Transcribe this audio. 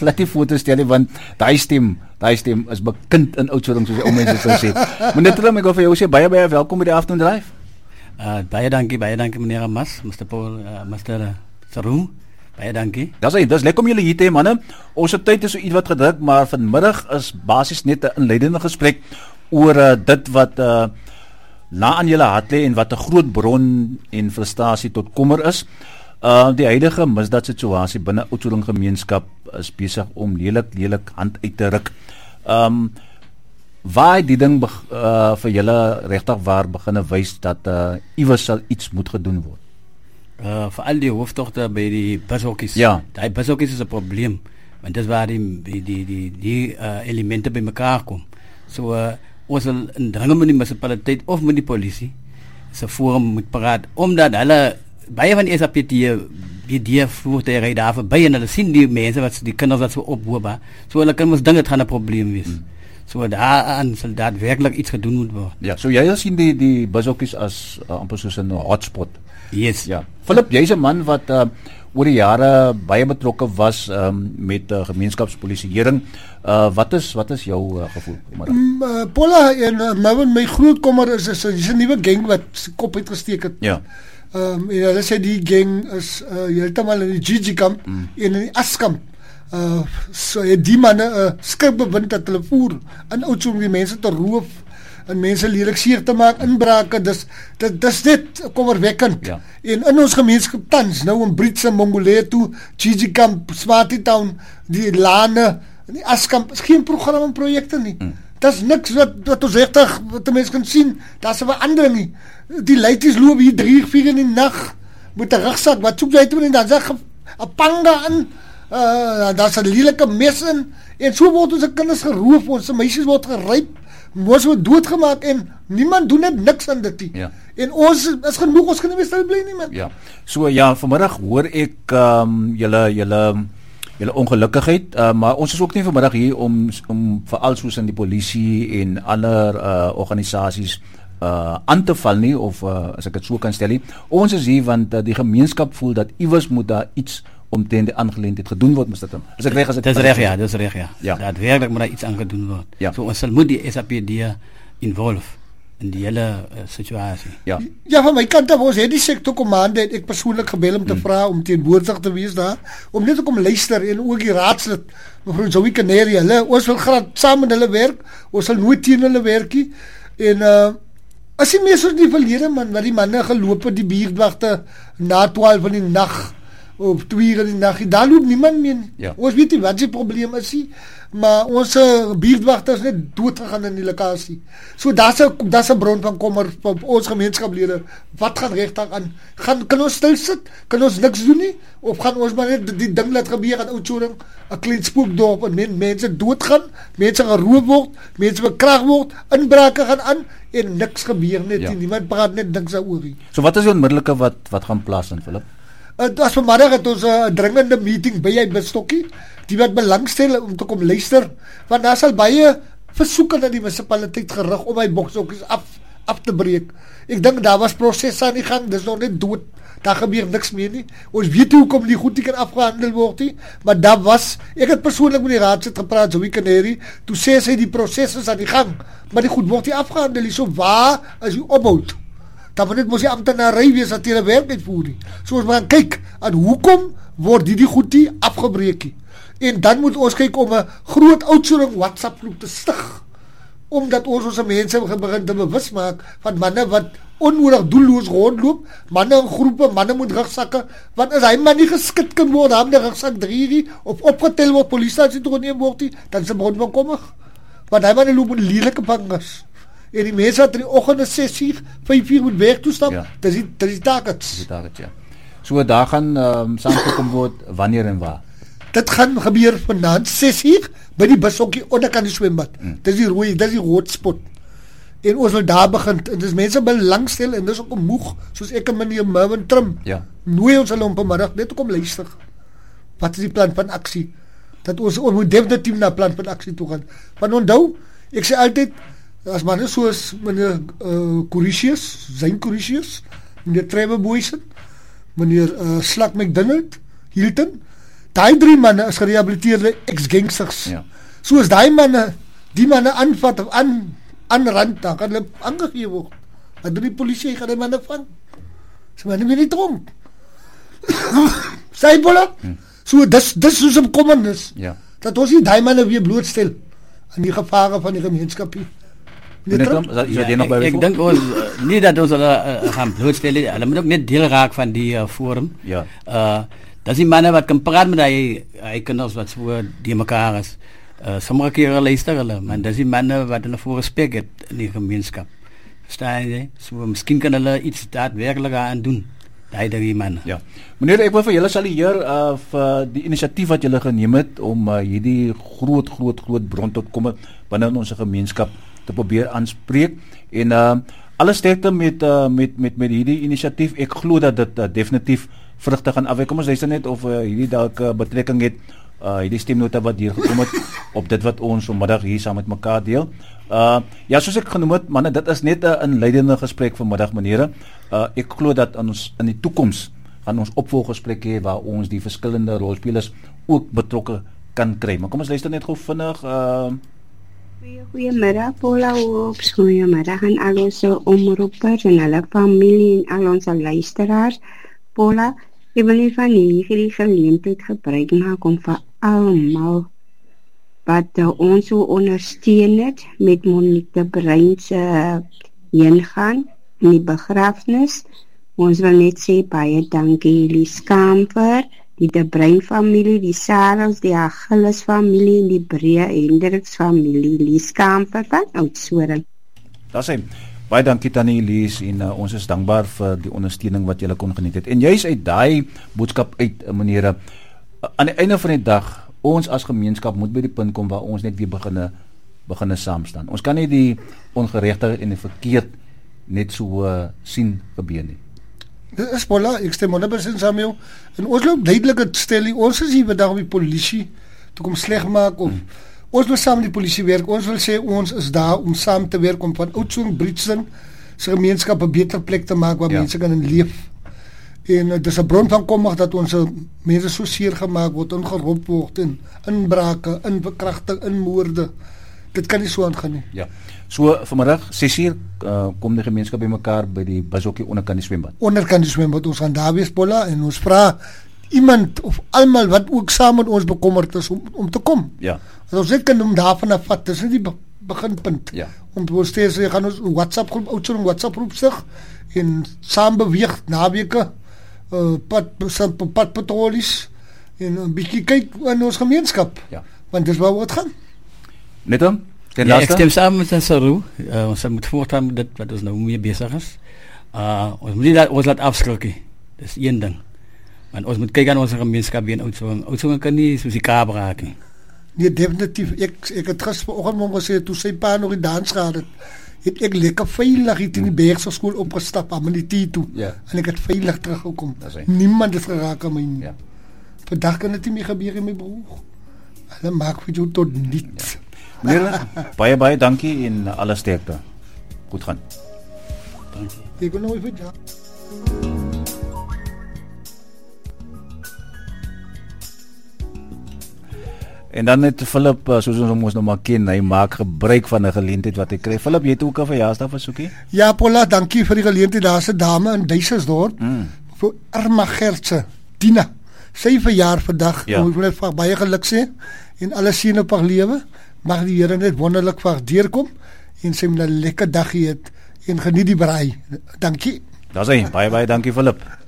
glad nie foto's stel nie, want daai stem is bekend in Oudtshoorn, soos die ou mense sou sê. Meneer Trim, ek wil vir jou sê baie welkom by die Afternoon Drive. Baie dankie meneer Mas, Mr. Paul, Mr. Saroom. Baie dankie. Dis lekker om julle hier te hê, manne. Ons tyd is so iets wat gedruk, maar vanmiddag is basies net 'n inleidende gesprek oor dit wat na aan julle hart lê en wat 'n groot bron en frustrasie tot kommer is. Die huidige misdaadsituasie binne Oudtshoorn gemeenskap is besig om lelik hand uit te ruk. Waar die ding vir julle regtig waar beginne wys dat iewers sal iets moet gedoen word. Veral die hoofdtochte by die bushokkies. Ja. Die bushokkies is 'n probleem, want dis waar die elemente by mekaar kom. So ons wil indring met die munisipaliteit of met die polisie se forum moet praat, omdat hulle baie van die SAPD voertuie ry daar verby en hulle sien die mense die kinders wat so ophoop, so hulle kan mos dink dit gaan 'n probleem wees. So daaraan sal daadwerklik iets gedoen moet word. Ja, so jy sien die bushokkies as amper soos 'n hotspot. Yes. Ja. Philip, jy's 'n man wat oor die jare baie betrokke was met gemeenskapspolisieering. Wat is jou gevoel? Paula en my groot kommer is 'n nuwe gang wat kop uitgesteek het. Ja. En hulle sê die gang is heeltemal in die GG kamp en in die Askamp. So die manne skrik bewind dat hulle voer in Oudtshoorn die mense te roof en mense lelik seer te maak, inbrake, dis net kommerwekkend. Ja. En in ons gemeenskap tans, nou in Britse, Mongolia toe, GG kamp, Swarty Town, die lane, die Askamp, is geen programme en projekte nie. Dis niks wat ons regtig, wat die mense kan sien, daar's 'n verandering nie. Die leities loop hier 3-4 in die nag, met 'n rugsak, wat soek jy toe en dan sê 'n panga in, daar's 'n lelike mes in, en so word ons kinders geroof, ons meisies word geryp, ons word doodgemaak, en niemand doen net niks aan dit nie. Ja. En ons is genoeg, ons kan nie meer stil bly nie, man. Ja. So ja, vanmiddag hoor ek julle ongelukkigheid, maar ons is ook nie vanmiddag hier om veral soos in die polisie en ander organisasies aan te val nie, of as ek dit so kan stel nie. Ons is hier want die gemeenskap voel dat iewers moet daar iets omtrent die aangeleentheid gedoen word, Mr. Tim. Is ek reg as ek Dis reg, ja. Daadwerklik moet daar iets aan gedoen word. Ja. So ons sal moet die SAPD involve in die hele situasie. Ja. Ja, van my kant af, ons het die sektorkommande, het ek persoonlik gebel om te vra om teenwoordig te wees daar, om net te kom luister, en ook die raadslid, mevrou Zoe Canary, ons wil graag saam met hulle werk, ons sal nooit teen hulle werkie, en as die mense soos die verlede man, wat die manne geloop het, die buurtwagte, na 12 in die nag, op 2 uur in die nag, daar loop niemand meer nie. Ja. Ons weet nie wat die probleem is nie, maar ons buurtwagte is net doodgegaan in die lokasie. So daar's 'n bron van kommer vir ons gemeenskaplede. Wat gaan regtig aan? Kan ons stil sit? Kan ons niks doen nie? Of gaan ons maar net die ding laat gebeur aan Oudtshoorn, 'n klein spookdorp, en mense doodgaan, mense geroof word, mense bekrag word, inbrake gaan aan, en niks gebeur net nie. Niemand praat net niks daaroor nie. So wat is die onmiddellike wat gaan plaasvind, Philip? As vanmiddag het ons 'n dringende meeting by jy Bistokkie, die wat belangstel om te kom luister, want daar sal baie versoeke na die munisipaliteit gerig om my bokshokkies af te breek. Ek dink daar was prosesse aan die gang, dis nog net dood, daar gebeur niks meer nie. Ons weet nie hoekom die goed nie kan afgehandel word nie, maar ek het persoonlik met die raadslid gepraat, Zoe Canary, toe sê sy die prosesse is aan die gang, maar die goed word nie afgehandel nie, so waar is die ophoud? Dan moet dit mos die amptenary wees dat hulle werk uitvoer nie. So ons moet kyk aan hoekom word die goed nie afgebreek nie. En dan moet ons kyk om 'n groot Oudtshoorn WhatsApp groep te stig, omdat ons mense begin te bewus maak van manne wat onnodig doelloos rondloop, manne in groepe, manne met rugsakke, want as hy man nie geskit kan word, hom die rugsak 3 of opgetel word, polisie toe geneem word nie, dan se bron van kommer. Want hy man loop met lelike pangas. En die mense wat in die oggende 6:00, 5:00 moet werk toe stap, dis die targets. Ja. So daar gaan saamgekom word wanneer en waar. Dit gaan gebeur vanaand 6:00 by die bushokkie onderkant die swembad. Dis die rooi, dis die hotspot. En ons wil daar begin. En dis mense belangstel en dis ook moeg, soos ek en meneer Mervin Trim. Ja. Nooi ons hulle op 'n middag net om luister. Wat is die plan van aksie? Dat ons moet definitief na plan van aksie toe gaan. Want onthou, ek sê altyd, as manne soos meneer Coricius, Zayn Coricius, meneer Trevor Boysen, meneer Slak McDonald, Hilton, Daai 3 manne is gerehabiliteerde ex-gangsters. Ja. Soos die manne aanvat of aanrand, dan kan hulle aangegee word. Maar die polisie gaan die manne vang. Sy manne weer nie dronk. Sy bolle. So dis soos 'n kommandos. Ja. Dat ons nie die manne weer blootstel aan die gevare van die gemeenskap nie. Ek dink ons nie dat ons hulle gaan blootstel nie. Hulle moet ook net deel raak van die forum. Ja. Dis die manne wat kan praat met hy kinders wat so die mekaar is. Sommige kere luister hulle, maar dis die manne wat hulle voor respek het in die gemeenskap. Verstaan jy? So miskien kan hulle iets daadwerklik aan doen. Daai 3 manne. Ja. Meneer, ek wil vir julle salieer vir die inisiatief wat julle geneem het om hierdie groot bron tot komme binne in ons gemeenskap te probeer aanspreek en alle sterkte met hierdie inisiatief. Ek glo dat dit definitief vrugte gaan afwerk. Kom ons luister net of hierdie dalk betrekking het hierdie stemnota wat hier gekom het op dit wat ons vanmiddag hier saam met mekaar deel. Ja, soos ek genoem het, manne, dit is net 'n inleidende gesprek vanmiddag, menere. Ek glo dat ons in die toekoms gaan ons opvolggesprekke hê waar ons die verskillende rolspelers ook betrokke kan kry. Maar kom ons luister net gou vinnig. Goeiemiddag, Paula. Goeiemiddag aan al ons omroepers en alle familie en al ons luisteraars. Paula, ek wil nie van hierdie geleentheid gebruik maak om vir almal wat ons so ondersteun het met Monique Brein se heengaan in die begrafnis. Ons wil net sê baie dankie Lies Kamper, die De Brein familie, die Sarels, die Achilles familie en die Breë Hendriks familie. Lies Kamper van Oudtshoorn. Daar sê baie dankie Tannie Lies en ons is dankbaar vir die ondersteuning wat julle kon geniet het. En juis uit daai boodskap uit, menere, aan die einde van die dag ons as gemeenskap moet by die punt kom waar ons net weer beginne saam staan. Ons kan nie die ongeregtigheid en die verkeerd net so sien gebeur nie. Dit is Paula, ek stem 100% saam met jou. En ons loop duidelik het stel, ons is hier vandag om die polisie te kom sleg maak of ons wil saam met die polisie werk. Ons wil sê ons is daar om saam te werk om van Oudtshoorn, Bridgton se gemeenskap 'n beter plek te maak waar mense kan in leef. En dis 'n bron van kommer dat ons mense so seer gemaak word, ingeroep word en inbrake, inverkrachting, inmoorde. Dit kan nie so aangaan nie. Ja. So vanmiddag 6:00 kom die gemeenskap bymekaar by die Bushokkie onderkant die swembad. Onderkant die swembad, ons gaan daar wees, Paula, en ons vra iemand of almal wat ook saam met ons bekommerd is om te kom. Ja. Ons net kan om daarvan af vat. Dis nie die beginpunt. Ja. Om te steeds gaan ons WhatsApp groep, Oudtshoorn WhatsApp groep sig en saam beweeg naweke, padpatrollies en 'n bietjie kyk in ons gemeenskap. Ja. Want dis waaroor dit gaan. Net dan? Ja, ek stem saam met Saru. Ons moet voortaan met dit wat ons nou mee besig is. Ons moet nie ons laat afskrik nie. Dis een ding. Want ons moet kyk aan ons gemeenskap hier in Oudtshoorn. Oudtshoorn kan nie soos die Kaap raak nie. Nee, definitief. Ek het gisteroggend gesê toe sy pa nog die dans gehad het ek lekker veilig hier in die Bergse skool opgestap aan die tee toe. Ja. En ek het veilig teruggekom. Niemand het geraak aan my nie. Ja. Vandag kan dit nie meer gebeur in my broer. Hulle maak vir jou tot niets. Ja. Baie dankie en alle sterkte. Goed gaan. Dankie. Ek wil nou even ja. En dan net Philip, soos ons nou maar ken, hy maak gebruik van 'n geleentheid wat hy kry. Philip, jy het ook 'n verjaarsdag versoekie? Ja, Paula, dankie vir die geleentheid. Daar's 'n dame in Duissersdorp vir Irma Gertse, Dina. Sy verjaar vandag. Ja. Ons wil net vir baie geluk sê en alles seën op haar lewe. Mag die Here net wonderlik vir haar deurkom en sy moet 'n lekker dag hê en geniet die braai. Dankie. Daar's hy. Baie dankie Philip.